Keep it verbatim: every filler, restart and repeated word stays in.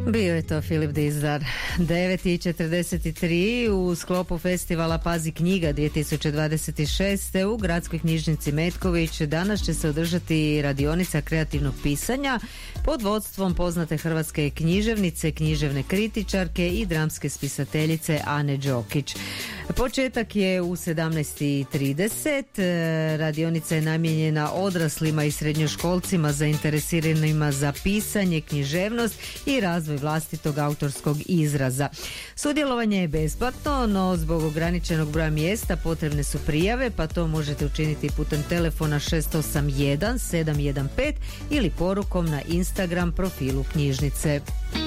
Bio je to Filip Dizdar. devet i četrdeset tri u sklopu festivala Pazi knjiga dvije tisuće dvadeset šest. u Gradskoj knjižnici Metković danas će se održati radionica kreativnog pisanja pod vodstvom poznate hrvatske književnice, književne kritičarke i dramske spisateljice Ane Đokić. Početak je u sedamnaest i trideset. Radionica je namijenjena odraslima i srednjoškolcima zainteresiranima za pisanje, književnost i razvoj vlastitog autorskog izraza. Sudjelovanje je besplatno, no zbog ograničenog broja mjesta potrebne su prijave, pa to možete učiniti putem telefona šest osam jedan sedam jedan pet ili porukom na Instagram profilu knjižnice.